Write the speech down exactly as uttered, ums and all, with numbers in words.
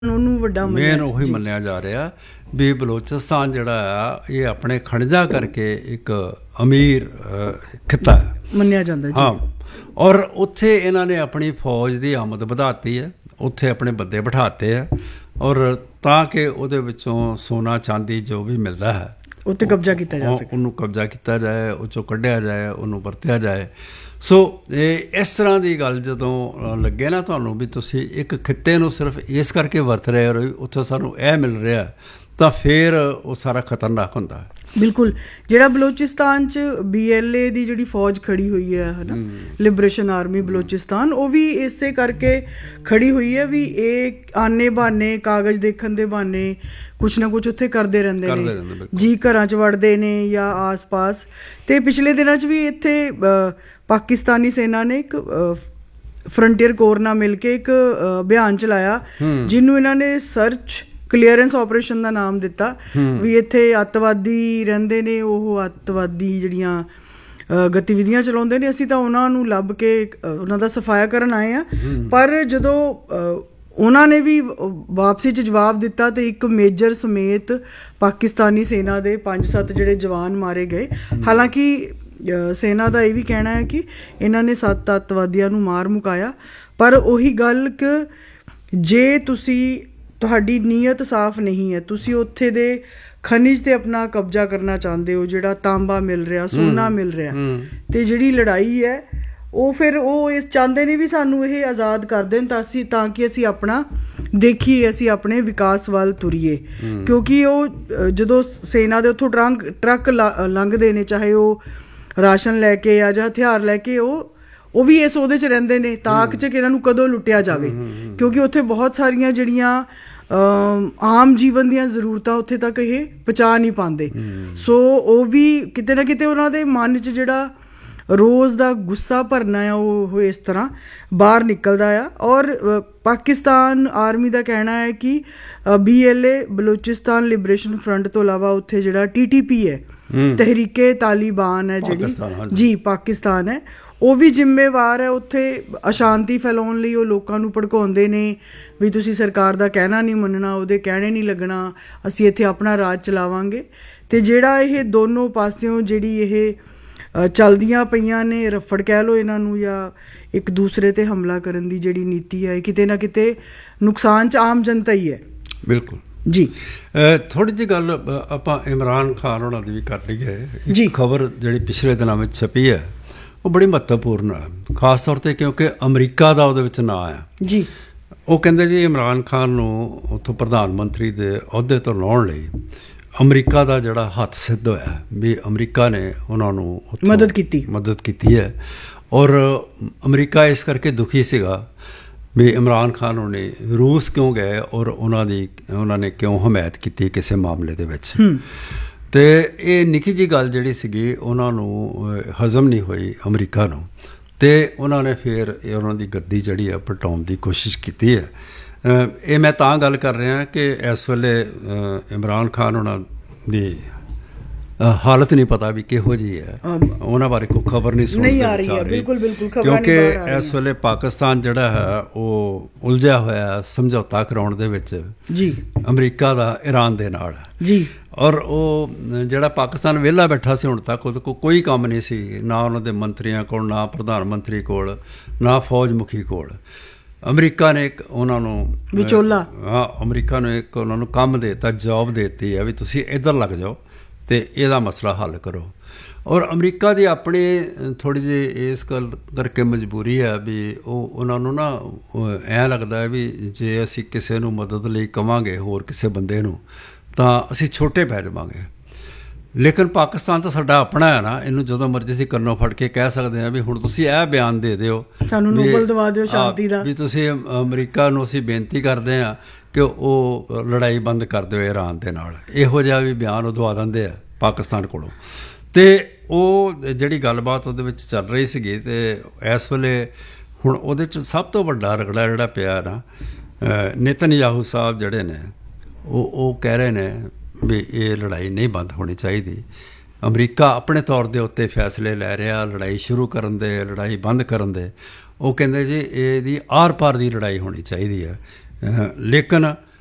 Main ਉਹੀ ਮੰਨਿਆ ਜਾ ਰਿਹਾ ਵੀ ਬਲੋਚਿਸਤਾਨ ਜਿਹੜਾ ਆ ਇਹ ਆਪਣੇ ਖਣਿਜਾਂ ਕਰਕੇ ਇੱਕ ਅਮੀਰ ਖਿੱਤਾ ਮੰਨਿਆ ਜਾਂਦਾ। ਹਾਂ, ਔਰ ਉੱਥੇ ਇਹਨਾਂ ਨੇ ਆਪਣੀ ਫੌਜ ਦੀ ਆਮਦ ਵਧਾਤੀ ਹੈ, ਉੱਥੇ ਆਪਣੇ ਬੰਦੇ ਬਿਠਾਤੇ ਆ, ਔਰ ਤਾਂ ਕਿ ਉਹਦੇ ਵਿੱਚੋਂ ਸੋਨਾ ਚਾਂਦੀ ਜੋ ਵੀ ਮਿਲਦਾ ਹੈ ਉੱਤੇ ਕਬਜ਼ਾ ਕੀਤਾ ਜਾ ਸਕੇ, ਉਹਨੂੰ ਕਬਜ਼ਾ ਕੀਤਾ ਜਾਏ, ਉਹ 'ਚੋਂ ਕੱਢਿਆ ਜਾਏ, ਉਹਨੂੰ ਵਰਤਿਆ ਜਾਏ। ਸੋ ਇਹ ਇਸ ਤਰ੍ਹਾਂ ਦੀ ਗੱਲ ਜਦੋਂ ਲੱਗੇ ਨਾ ਤੁਹਾਨੂੰ ਵੀ ਤੁਸੀਂ ਇੱਕ ਖਿੱਤੇ ਨੂੰ ਸਿਰਫ ਇਸ ਕਰਕੇ ਵਰਤ ਰਹੇ ਹੋ ਉੱਥੋਂ ਸਾਨੂੰ ਇਹ ਮਿਲ ਰਿਹਾ, ਤਾਂ ਫਿਰ ਉਹ ਸਾਰਾ ਖਤਰਨਾਕ ਹੁੰਦਾ। ਬਿਲਕੁਲ, ਜਿਹੜਾ ਬਲੋਚਿਸਤਾਨ 'ਚ ਬੀ ਐਲ ਏ ਦੀ ਜਿਹੜੀ ਫੌਜ ਖੜੀ ਹੋਈ ਹੈ ਹੈ ਨਾ, ਲਿਬਰੇਸ਼ਨ ਆਰਮੀ ਬਲੋਚਿਸਤਾਨ, ਉਹ ਵੀ ਇਸੇ ਕਰਕੇ ਖੜੀ ਹੋਈ ਹੈ ਵੀ ਇਹ ਆਨੇ ਬਹਾਨੇ ਕਾਗਜ਼ ਦੇਖਣ ਦੇ ਬਹਾਨੇ ਕੁਛ ਨਾ ਕੁਛ ਉੱਥੇ ਕਰਦੇ ਰਹਿੰਦੇ ਨੇ ਜੀ, ਘਰਾਂ 'ਚ ਵੜਦੇ ਨੇ ਜਾਂ ਆਸ ਪਾਸ। ਅਤੇ ਪਿਛਲੇ ਦਿਨਾਂ 'ਚ ਵੀ ਇੱਥੇ ਪਾਕਿਸਤਾਨੀ ਸੈਨਾ ਨੇ ਇੱਕ ਫਰੰਟੀਅਰ ਕੋਰ ਨਾਲ ਮਿਲ ਕੇ ਇੱਕ ਅਭਿਆਨ ਚਲਾਇਆ ਜਿਹਨੂੰ ਇਹਨਾਂ ਨੇ ਸਰਚ ਕਲੀਅਰੈਂਸ ਆਪਰੇਸ਼ਨ ਦਾ ਨਾਮ ਦਿੱਤਾ ਵੀ ਇੱਥੇ ਅੱਤਵਾਦੀ ਰਹਿੰਦੇ ਨੇ, ਉਹ ਅੱਤਵਾਦੀ ਜਿਹੜੀਆਂ ਗਤੀਵਿਧੀਆਂ ਚਲਾਉਂਦੇ ਨੇ, ਅਸੀਂ ਤਾਂ ਉਹਨਾਂ ਨੂੰ ਲੱਭ ਕੇ ਉਹਨਾਂ ਦਾ ਸਫਾਇਆ ਕਰਨ ਆਏ ਹਾਂ। ਪਰ ਜਦੋਂ ਉਹਨਾਂ ਨੇ ਵੀ ਵਾਪਸੀ 'ਚ ਜਵਾਬ ਦਿੱਤਾ ਅਤੇ ਇੱਕ ਮੇਜਰ ਸਮੇਤ ਪਾਕਿਸਤਾਨੀ ਸੈਨਾ ਦੇ ਪੰਜ ਸੱਤ ਜਿਹੜੇ ਜਵਾਨ ਮਾਰੇ ਗਏ। ਹਾਲਾਂਕਿ ਸੈਨਾ ਦਾ ਇਹ ਵੀ ਕਹਿਣਾ ਹੈ ਕਿ ਇਹਨਾਂ ਨੇ ਸੱਤ ਅੱਤਵਾਦੀਆਂ ਨੂੰ ਮਾਰ ਮੁਕਾਇਆ, ਪਰ ਉਹੀ ਗੱਲ ਕਿ ਜੇ ਤੁਸੀਂ ਤੁਹਾਡੀ ਨੀਅਤ ਸਾਫ਼ ਨਹੀਂ ਹੈ, ਤੁਸੀਂ ਉੱਥੇ ਦੇ ਖਣਿਜ 'ਤੇ ਆਪਣਾ ਕਬਜ਼ਾ ਕਰਨਾ ਚਾਹੁੰਦੇ ਹੋ, ਜਿਹੜਾ ਤਾਂਬਾ ਮਿਲ ਰਿਹਾ, ਸੋਨਾ ਮਿਲ ਰਿਹਾ, ਅਤੇ ਜਿਹੜੀ ਲੜਾਈ ਹੈ ਉਹ ਫਿਰ ਉਹ ਇਸ ਚਾਹੁੰਦੇ ਨੇ ਵੀ ਸਾਨੂੰ ਇਹ ਆਜ਼ਾਦ ਕਰ ਦੇਣ ਤਾਂ ਅਸੀਂ ਤਾਂ ਕਿ ਅਸੀਂ ਆਪਣਾ ਦੇਖੀਏ, ਅਸੀਂ ਆਪਣੇ ਵਿਕਾਸ ਵੱਲ ਤੁਰੀਏ। ਕਿਉਂਕਿ ਉਹ ਜਦੋਂ ਸੈਨਾ ਦੇ ਉੱਥੋਂ ਟਰੰਕ ਟਰੱਕ ਲੰਘਦੇ ਨੇ, ਚਾਹੇ ਉਹ ਰਾਸ਼ਨ ਲੈ ਕੇ ਜਾਂ ਜਾਂ ਹਥਿਆਰ ਲੈ ਕੇ, ਉਹ ਉਹ ਵੀ ਇਸ ਉਹਦੇ 'ਚ ਰਹਿੰਦੇ ਨੇ ਤਾਕ 'ਚ ਕਿ ਇਹਨਾਂ ਨੂੰ ਕਦੋਂ ਲੁੱਟਿਆ ਜਾਵੇ, ਕਿਉਂਕਿ ਉੱਥੇ ਬਹੁਤ ਸਾਰੀਆਂ ਜਿਹੜੀਆਂ ਆਮ ਜੀਵਨ ਦੀਆਂ ਜ਼ਰੂਰਤਾਂ ਉੱਥੇ ਤੱਕ ਇਹ ਪਹੁੰਚਾ ਨਹੀਂ ਪਾਉਂਦੇ। ਸੋ ਉਹ ਵੀ ਕਿਤੇ ਨਾ ਕਿਤੇ ਉਹਨਾਂ ਦੇ ਮਨ 'ਚ ਜਿਹੜਾ ਰੋਜ਼ ਦਾ ਗੁੱਸਾ ਭਰਨਾ ਆ ਉਹ ਇਸ ਤਰ੍ਹਾਂ ਬਾਹਰ ਨਿਕਲਦਾ ਆ। ਔਰ ਪਾਕਿਸਤਾਨ ਆਰਮੀ ਦਾ ਕਹਿਣਾ ਹੈ ਕਿ B L A Balochistan liberation front ਤੋਂ ਇਲਾਵਾ ਉੱਥੇ ਜਿਹੜਾ ਟੀ ਟੀ ਪੀ ਹੈ, ਤਹਿਰੀਕੇ ਤਾਲਿਬਾਨ ਹੈ ਜਿਹੜੀ, ਜੀ ਪਾਕਿਸਤਾਨ ਹੈ, ਉਹ ਵੀ ਜ਼ਿੰਮੇਵਾਰ ਹੈ। ਉੱਥੇ ਅਸ਼ਾਂਤੀ ਫੈਲਾਉਣ ਲਈ ਉਹ ਲੋਕਾਂ ਨੂੰ ਭੜਕਾਉਂਦੇ ਨੇ ਵੀ ਤੁਸੀਂ ਸਰਕਾਰ ਦਾ ਕਹਿਣਾ ਨਹੀਂ ਮੰਨਣਾ, ਉਹਦੇ ਕਹਿਣੇ ਨਹੀਂ ਲੱਗਣਾ, ਅਸੀਂ ਇੱਥੇ ਆਪਣਾ ਰਾਜ ਚਲਾਵਾਂਗੇ। ਅਤੇ ਜਿਹੜਾ ਇਹ ਦੋਨੋਂ ਪਾਸਿਓਂ ਜਿਹੜੀ ਇਹ ਚੱਲਦੀਆਂ ਪਈਆਂ ਨੇ ਰਫੜ ਕਹਿ ਲਓ ਇਹਨਾਂ ਨੂੰ, ਜਾਂ ਇੱਕ ਦੂਸਰੇ 'ਤੇ ਹਮਲਾ ਕਰਨ ਦੀ ਜਿਹੜੀ ਨੀਤੀ ਹੈ, ਕਿਤੇ ਨਾ ਕਿਤੇ ਨੁਕਸਾਨ 'ਚ ਆਮ ਜਨਤਾ ਹੀ ਹੈ। ਬਿਲਕੁਲ ਜੀ। ਥੋੜ੍ਹੀ ਜਿਹੀ ਗੱਲ ਆਪਾਂ ਇਮਰਾਨ ਖਾਨ ਉਹਨਾਂ ਦੀ ਵੀ ਕਰ ਲਈਏ। ਜੀ, ਖਬਰ ਜਿਹੜੀ ਪਿਛਲੇ ਦਿਨਾਂ ਵਿੱਚ ਛਪੀ ਹੈ ਉਹ ਬੜੀ ਮਹੱਤਵਪੂਰਨ ਹੈ, ਖਾਸ ਤੌਰ 'ਤੇ ਕਿਉਂਕਿ ਅਮਰੀਕਾ ਦਾ ਉਹਦੇ ਵਿੱਚ ਨਾਂ ਆ। ਜੀ, ਉਹ ਕਹਿੰਦੇ ਜੀ ਇਮਰਾਨ ਖਾਨ ਨੂੰ ਉੱਥੋਂ ਪ੍ਰਧਾਨ ਮੰਤਰੀ ਦੇ ਅਹੁਦੇ ਤੋਂ ਲਾਉਣ ਲਈ ਅਮਰੀਕਾ ਦਾ ਜਿਹੜਾ ਹੱਥ ਸਿੱਧ ਹੋਇਆ ਵੀ ਅਮਰੀਕਾ ਨੇ ਉਹਨਾਂ ਨੂੰ ਮਦਦ ਕੀਤੀ ਮਦਦ ਕੀਤੀ ਹੈ। ਔਰ ਅਮਰੀਕਾ ਇਸ ਕਰਕੇ ਦੁਖੀ ਸੀਗਾ ਵੀ ਇਮਰਾਨ ਖਾਨ ਉਹਨੇ ਰੂਸ ਕਿਉਂ ਗਏ ਔਰ ਉਹਨਾਂ ਦੀ ਉਹਨਾਂ ਨੇ ਕਿਉਂ ਹਮਾਇਤ ਕੀਤੀ ਕਿਸੇ ਮਾਮਲੇ ਦੇ ਵਿੱਚ। ਅਤੇ ਇਹ ਨਿੱਕੀ ਜਿਹੀ ਗੱਲ ਜਿਹੜੀ ਸੀਗੀ ਉਹਨਾਂ ਨੂੰ ਹਜ਼ਮ ਨਹੀਂ ਹੋਈ ਅਮਰੀਕਾ ਨੂੰ, ਅਤੇ ਉਹਨਾਂ ਨੇ ਫਿਰ ਉਹਨਾਂ ਦੀ ਗੱਦੀ ਜਿਹੜੀ ਆ ਪਲਟਾਉਣ ਦੀ ਕੋਸ਼ਿਸ਼ ਕੀਤੀ ਹੈ। ਇਹ ਮੈਂ ਤਾਂ ਗੱਲ ਕਰ ਰਿਹਾ ਕਿ ਇਸ ਵੇਲੇ ਇਮਰਾਨ ਖਾਨ ਉਹਨਾਂ ਦੀ ਹਾਲਤ ਨਹੀਂ ਪਤਾ ਵੀ ਕਿਹੋ ਜਿਹੀ ਹੈ, ਉਹਨਾਂ ਬਾਰੇ ਕੋਈ ਖਬਰ ਨਹੀਂ ਸੁਣਨ ਆ ਰਹੀ, ਕਿਉਂਕਿ ਇਸ ਵੇਲੇ ਪਾਕਿਸਤਾਨ ਜਿਹੜਾ ਹੈ ਉਹ ਉਲਝਿਆ ਹੋਇਆ ਸਮਝੌਤਾ ਕਰਾਉਣ ਦੇ ਵਿੱਚ ਜੀ ਅਮਰੀਕਾ ਦਾ ਇਰਾਨ ਦੇ ਨਾਲ ਜੀ। ਔਰ ਉਹ ਜਿਹੜਾ ਪਾਕਿਸਤਾਨ ਵਿਹਲਾ ਬੈਠਾ ਸੀ ਹੁਣ ਤੱਕ, ਉਹਦੇ ਕੋਲ ਕੋਈ ਕੰਮ ਨਹੀਂ ਸੀ, ਨਾ ਉਹਨਾਂ ਦੇ ਮੰਤਰੀਆਂ ਕੋਲ, ਨਾ ਪ੍ਰਧਾਨ ਮੰਤਰੀ ਕੋਲ, ਨਾ ਫੌਜ ਮੁਖੀ ਕੋਲ। ਅਮਰੀਕਾ ਨੇ ਇੱਕ ਉਹਨਾਂ ਨੂੰ ਵਿਚੋਲਾ, ਹਾਂ ਅਮਰੀਕਾ ਨੇ ਇੱਕ ਉਹਨਾਂ ਨੂੰ ਕੰਮ ਦੇ ਦਿੱਤਾ, ਜੋਬ ਦੇ ਦਿੱਤੀ ਹੈ ਵੀ ਤੁਸੀਂ ਇੱਧਰ ਲੱਗ ਜਾਓ ਅਤੇ ਇਹਦਾ ਮਸਲਾ ਹੱਲ ਕਰੋ। ਔਰ ਅਮਰੀਕਾ ਦੀ ਆਪਣੀ ਥੋੜ੍ਹੀ ਜਿਹੀ ਇਸ ਗੱਲ ਕਰਕੇ ਮਜਬੂਰੀ ਹੈ ਵੀ ਉਹ ਉਹਨਾਂ ਨੂੰ ਨਾ ਐਂ ਲੱਗਦਾ ਹੈ ਵੀ ਜੇ ਅਸੀਂ ਕਿਸੇ ਨੂੰ ਮਦਦ ਲਈ ਕਹਾਂਗੇ ਹੋਰ ਕਿਸੇ ਬੰਦੇ ਨੂੰ ਤਾਂ ਅਸੀਂ ਛੋਟੇ ਪੈ ਜਾਵਾਂਗੇ। ਲੇਕਿਨ ਪਾਕਿਸਤਾਨ ਤਾਂ ਸਾਡਾ ਆਪਣਾ ਹੈ ਨਾ, ਇਹਨੂੰ ਜਦੋਂ ਮਰਜ਼ੀ ਅਸੀਂ ਕੰਨੋਂ ਫੜ ਕੇ ਕਹਿ ਸਕਦੇ ਹਾਂ ਵੀ ਹੁਣ ਤੁਸੀਂ ਇਹ ਬਿਆਨ ਦੇ ਦਿਓ, ਸਾਨੂੰ ਨੋਬਲ ਦਵਾ ਦਿਓ ਸ਼ਾਂਤੀ ਦਾ, ਵੀ ਤੁਸੀਂ ਅਮਰੀਕਾ ਨੂੰ ਅਸੀਂ ਬੇਨਤੀ ਕਰਦੇ ਹਾਂ ਕਿ ਉਹ ਲੜਾਈ ਬੰਦ ਕਰ ਦਿਓ ਈਰਾਨ ਦੇ ਨਾਲ। ਇਹੋ ਜਿਹਾ ਵੀ ਬਿਆਨ ਉਹ ਦਵਾ ਦਿੰਦੇ ਆ ਪਾਕਿਸਤਾਨ ਕੋਲੋਂ। ਅਤੇ ਉਹ ਜਿਹੜੀ ਗੱਲਬਾਤ ਉਹਦੇ ਵਿੱਚ ਚੱਲ ਰਹੀ ਸੀਗੀ, ਅਤੇ ਇਸ ਵੇਲੇ ਹੁਣ ਉਹਦੇ 'ਚ ਸਭ ਤੋਂ ਵੱਡਾ ਰਗੜਾ ਜਿਹੜਾ ਪਿਆ ਨਾ, ਨੇਤਨਯਾਹੂ ਸਾਹਿਬ ਜਿਹੜੇ ਨੇ ਉਹ ਉਹ ਕਹਿ ਰਹੇ ਨੇ ਵੀ ਇਹ ਲੜਾਈ ਨਹੀਂ ਬੰਦ ਹੋਣੀ ਚਾਹੀਦੀ। ਅਮਰੀਕਾ ਆਪਣੇ ਤੌਰ ਦੇ ਉੱਤੇ ਫੈਸਲੇ ਲੈ ਰਿਹਾ ਲੜਾਈ ਸ਼ੁਰੂ ਕਰਨ ਦੇ, ਲੜਾਈ ਬੰਦ ਕਰਨ ਦੇ। ਉਹ ਕਹਿੰਦੇ ਜੀ ਇਹਦੀ ਆਰ ਪਾਰ ਦੀ ਲੜਾਈ ਹੋਣੀ ਚਾਹੀਦੀ ਹੈ, ਅਹ ਲੇਕਿਨ